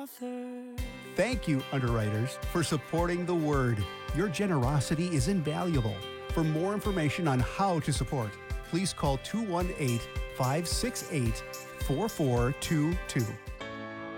author. Thank you, underwriters, for supporting the Word. Your generosity is invaluable. For more information on how to support, please call 218-568-4422.